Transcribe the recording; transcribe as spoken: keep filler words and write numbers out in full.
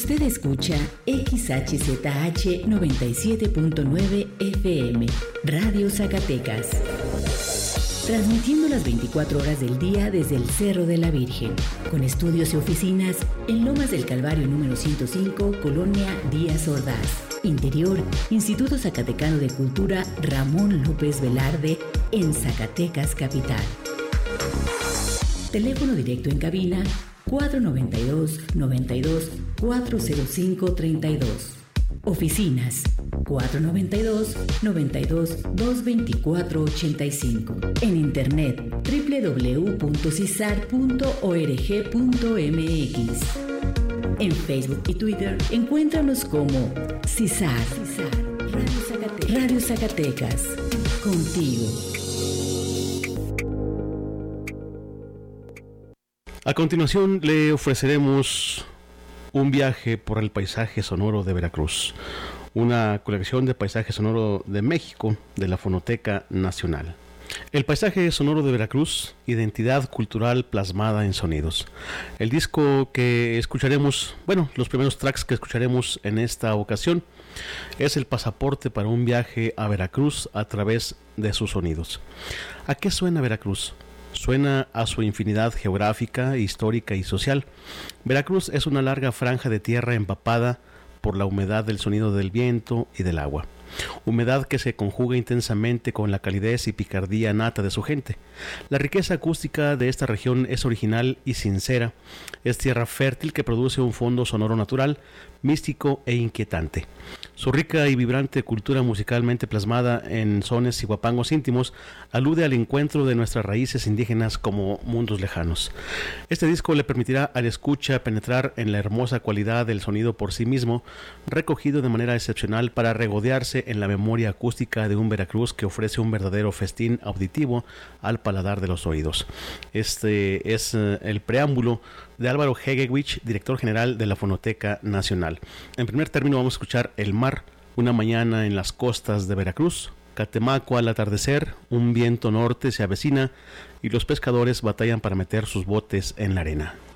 Usted escucha X H Z H noventa y siete punto nueve F M, Radio Zacatecas. Transmitiendo las veinticuatro horas del día desde el Cerro de la Virgen, con estudios y oficinas en Lomas del Calvario número ciento cinco, Colonia Díaz Ordaz. Interior, Instituto Zacatecano de Cultura Ramón López Velarde, en Zacatecas Capital. Teléfono directo en cabina cuatro noventa y dos, noventa y dos, cuatro cero cinco, treinta y dos. Oficinas cuatro noventa y dos, noventa y dos, doscientos veinticuatro, ochenta y cinco. En internet doble u doble u doble u punto cisar punto org punto m x. En Facebook y Twitter encuéntranos como Cisar, Cisar Radio Zacatecas. Radio Zacatecas, contigo. A continuación le ofreceremos un viaje por el paisaje sonoro de Veracruz, una colección de paisaje sonoro de México de la Fonoteca Nacional. El paisaje sonoro de Veracruz, identidad cultural plasmada en sonidos. El disco que escucharemos, bueno, los primeros tracks que escucharemos en esta ocasión es el pasaporte para un viaje a Veracruz a través de sus sonidos. ¿A qué suena Veracruz? Suena a su infinidad geográfica, histórica y social. Veracruz es una larga franja de tierra empapada por la humedad del sonido del viento y del agua. Humedad que se conjuga intensamente con la calidez y picardía nata de su gente. La riqueza acústica de esta región es original y sincera. Es tierra fértil que produce un fondo sonoro natural, místico e inquietante. Su rica y vibrante cultura musicalmente plasmada en sones y guapangos íntimos alude al encuentro de nuestras raíces indígenas como mundos lejanos. Este disco le permitirá al escucha penetrar en la hermosa cualidad del sonido por sí mismo, recogido de manera excepcional para regodearse en la memoria acústica de un Veracruz que ofrece un verdadero festín auditivo al paladar de los oídos. Este es uh, el preámbulo de Álvaro Hegewich, director general de la Fonoteca Nacional. En primer término vamos a escuchar El mar, una mañana en las costas de Veracruz, Catemaco al atardecer, un viento norte se avecina y los pescadores batallan para meter sus botes en la arena.